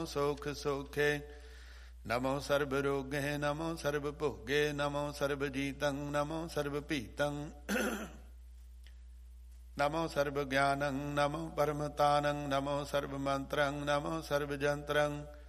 ਸੁਖ ਸੋਖੇ। ਨਮੋ ਸਰਬ ਰੋਗੇ ਨਮੋ ਸਰਬ ਭੋਗੇ ਨਮੋ ਸਰਬ ਜੀਤੰ ਨਮੋ ਸਰਬ ਭੀਤੰ। ਨਮੋ ਸਰਬ ਗਿਆਨੰ ਨਮੋ ਪਰਮਤਾਨੰ ਨਮੋ ਸਰਬ ਮੰਤਰੰ ਨਮੋ ਸਰਬ ਜੰਤਰੰ।